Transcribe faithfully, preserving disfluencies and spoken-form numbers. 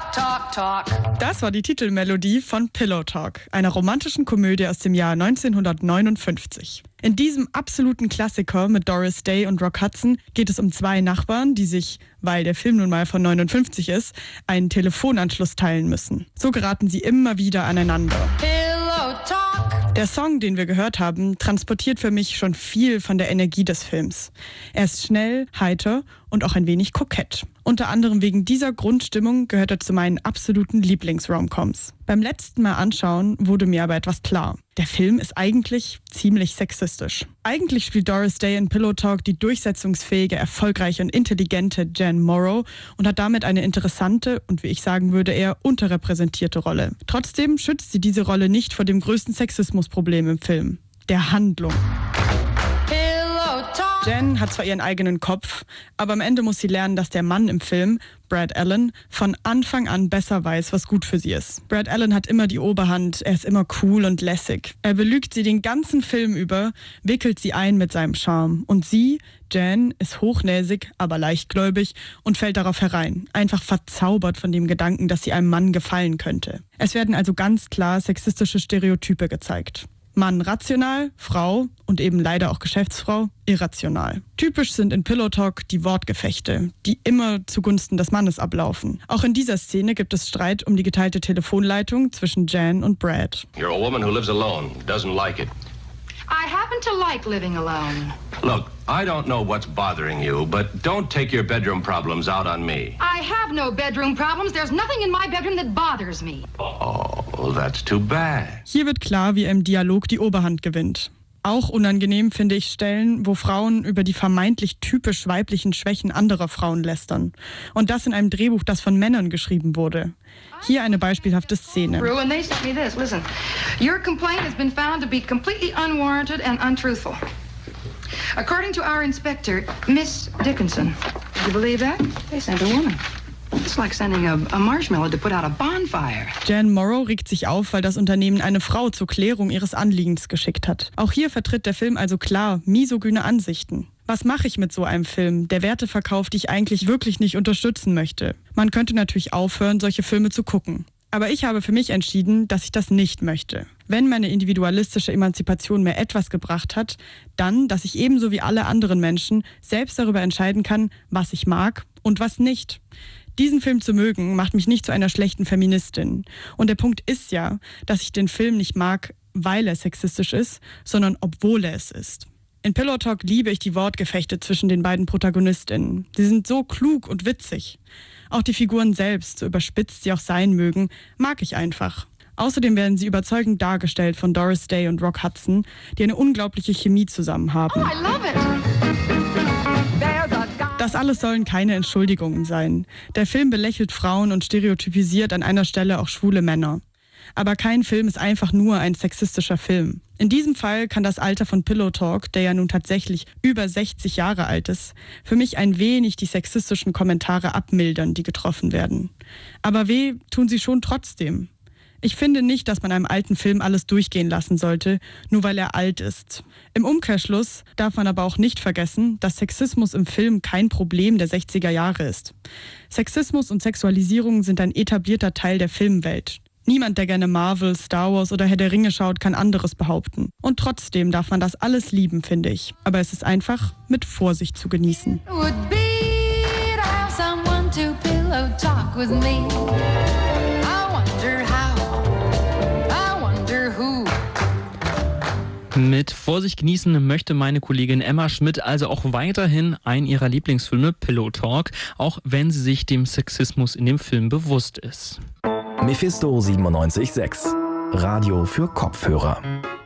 talk, talk. Das war die Titelmelodie von Pillow Talk, einer romantischen Komödie aus dem Jahr neunzehnhundertneunundfünfzig. In diesem absoluten Klassiker mit Doris Day und Rock Hudson geht es um zwei Nachbarn, die sich, weil der Film nun mal von neunundfünfzig ist, einen Telefonanschluss teilen müssen. So geraten sie immer wieder aneinander. Pillow talk. Der Song, den wir gehört haben, transportiert für mich schon viel von der Energie des Films. Er ist schnell, heiter und auch ein wenig kokett. Unter anderem wegen dieser Grundstimmung gehört er zu meinen absoluten Lieblings-Romcoms. Beim letzten Mal anschauen wurde mir aber etwas klar. Der Film ist eigentlich ziemlich sexistisch. Eigentlich spielt Doris Day in Pillow Talk die durchsetzungsfähige, erfolgreiche und intelligente Jen Morrow und hat damit eine interessante und, wie ich sagen würde, eher unterrepräsentierte Rolle. Trotzdem schützt sie diese Rolle nicht vor dem größten Sexismusproblem im Film: der Handlung. Jen hat zwar ihren eigenen Kopf, aber am Ende muss sie lernen, dass der Mann im Film, Brad Allan, von Anfang an besser weiß, was gut für sie ist. Brad Allan hat immer die Oberhand, er ist immer cool und lässig. Er belügt sie den ganzen Film über, wickelt sie ein mit seinem Charme. Und sie, Jen, ist hochnäsig, aber leichtgläubig und fällt darauf herein, einfach verzaubert von dem Gedanken, dass sie einem Mann gefallen könnte. Es werden also ganz klar sexistische Stereotype gezeigt. Mann rational, Frau und eben leider auch Geschäftsfrau irrational. Typisch sind in Pillow Talk die Wortgefechte, die immer zugunsten des Mannes ablaufen. Auch in dieser Szene gibt es Streit um die geteilte Telefonleitung zwischen Jen und Brad. You're a woman who lives alone, doesn't like it. I happen to like living alone. Look, I don't know what's bothering you, but don't take your bedroom problems out on me. I have no bedroom problems. There's nothing in my bedroom that bothers me. Oh, that's too bad. Hier wird klar, wie er im Dialog die Oberhand gewinnt. Auch unangenehm finde ich Stellen, wo Frauen über die vermeintlich typisch weiblichen Schwächen anderer Frauen lästern. Und das in einem Drehbuch, das von Männern geschrieben wurde. Hier eine beispielhafte Szene. And they sent me this. Listen, your complaint has been found to be completely unwarranted and untruthful. According to our inspector, Miss Dickinson. Do you believe that? They sent a woman. It's like sending a, a marshmallow to put out a bonfire. Jen Morrow regt sich auf, weil das Unternehmen eine Frau zur Klärung ihres Anliegens geschickt hat. Auch hier vertritt der Film also klar misogyne Ansichten. Was mache ich mit so einem Film, der Werte verkauft, die ich eigentlich wirklich nicht unterstützen möchte? Man könnte natürlich aufhören, solche Filme zu gucken. Aber ich habe für mich entschieden, dass ich das nicht möchte. Wenn meine individualistische Emanzipation mir etwas gebracht hat, dann, dass ich ebenso wie alle anderen Menschen selbst darüber entscheiden kann, was ich mag und was nicht. Diesen Film zu mögen, macht mich nicht zu einer schlechten Feministin. Und der Punkt ist ja, dass ich den Film nicht mag, weil er sexistisch ist, sondern obwohl er es ist. In Pillow Talk liebe ich die Wortgefechte zwischen den beiden Protagonistinnen. Sie sind so klug und witzig. Auch die Figuren selbst, so überspitzt sie auch sein mögen, mag ich einfach. Außerdem werden sie überzeugend dargestellt von Doris Day und Rock Hudson, die eine unglaubliche Chemie zusammen haben. Oh, I love it. Das alles sollen keine Entschuldigungen sein. Der Film belächelt Frauen und stereotypisiert an einer Stelle auch schwule Männer. Aber kein Film ist einfach nur ein sexistischer Film. In diesem Fall kann das Alter von Pillow Talk, der ja nun tatsächlich über sechzig Jahre alt ist, für mich ein wenig die sexistischen Kommentare abmildern, die getroffen werden. Aber weh tun sie schon trotzdem. Ich finde nicht, dass man einem alten Film alles durchgehen lassen sollte, nur weil er alt ist. Im Umkehrschluss darf man aber auch nicht vergessen, dass Sexismus im Film kein Problem der sechziger Jahre ist. Sexismus und Sexualisierung sind ein etablierter Teil der Filmwelt. Niemand, der gerne Marvel, Star Wars oder Herr der Ringe schaut, kann anderes behaupten. Und trotzdem darf man das alles lieben, finde ich. Aber es ist einfach mit Vorsicht zu genießen. Would be to have someone to pillow talk with me. I wonder how. I wonder who. Mit Vorsicht genießen möchte meine Kollegin Emma Schmidt also auch weiterhin einen ihrer Lieblingsfilme, Pillow Talk, auch wenn sie sich dem Sexismus in dem Film bewusst ist. Mephisto siebenundneunzig Komma sechs. Radio für Kopfhörer.